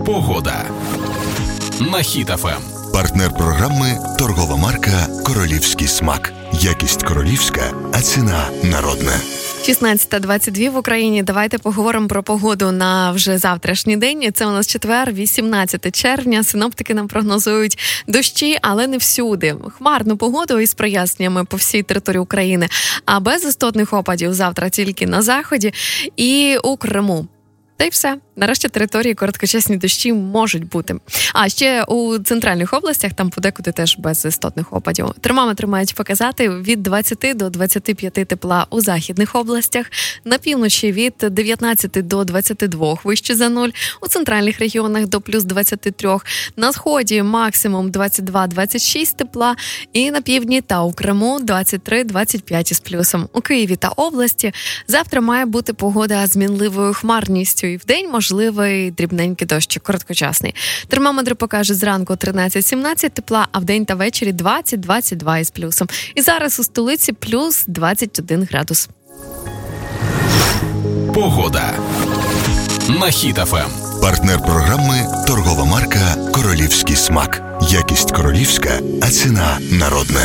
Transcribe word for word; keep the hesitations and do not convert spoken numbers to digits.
Погода на Хіт еф ем. Партнер програми – торгова марка «Королівський смак». Якість королівська, а ціна народна. шістнадцята двадцять два в Україні. Давайте поговоримо про погоду на вже завтрашній день. Це у нас четвер, вісімнадцяте червня. Синоптики нам прогнозують дощі, але не всюди. Хмарну погоду із проясненнями по всій території України. А без істотних опадів завтра тільки на заході і у Криму. Та й все. Нарешті території короткочасні дощі можуть бути. А ще у центральних областях, там подекуди теж без істотних опадів. Термометри мають показати від двадцяти до двадцяти п'яти тепла у західних областях, на півночі від дев'ятнадцяти до двадцяти двох вище за нуль, у центральних регіонах до плюс двадцяти трьох, на сході максимум двадцять два - двадцять шість тепла, і на півдні та у Криму двадцять три - двадцять п'ять із плюсом. У Києві та області завтра має бути погода з мінливою хмарністю, і вдень можливий дрібненький дощ, короткочасний. Термометри покажуть зранку тринадцять - сімнадцять тепла, а вдень та ввечері двадцять - двадцять два із плюсом. І зараз у столиці плюс двадцять один градус. Погода на Хіт еф ем. Партнер програми – торгова марка «Королівський смак». Якість королівська, а ціна народна.